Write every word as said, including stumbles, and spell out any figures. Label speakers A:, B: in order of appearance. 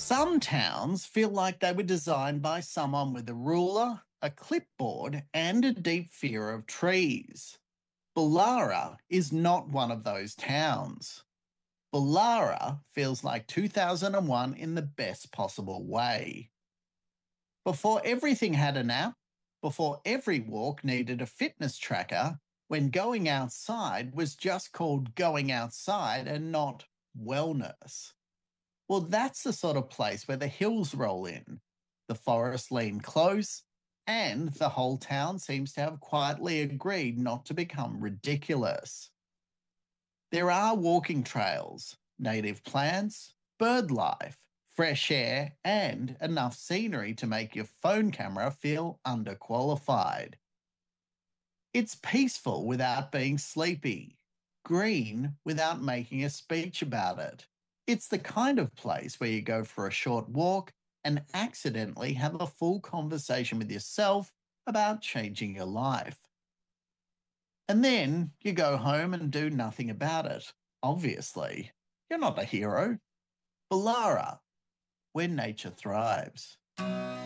A: Some towns feel like they were designed by someone with a ruler, a clipboard, and a deep fear of trees. Bullara is not one of those towns. Bullara feels like two thousand one in the best possible way. Before everything had an app, before every walk needed a fitness tracker, when going outside was just called going outside and not wellness. Well, that's the sort of place where the hills roll in, the forests lean close, and the whole town seems to have quietly agreed not to become ridiculous. There are walking trails, native plants, bird life, fresh air, and enough scenery to make your phone camera feel underqualified. It's peaceful without being sleepy, green without making a speech about it. It's the kind of place where you go for a short walk and accidentally have a full conversation with yourself about changing your life. And then you go home and do nothing about it. Obviously, you're not a hero. Balara, where nature thrives.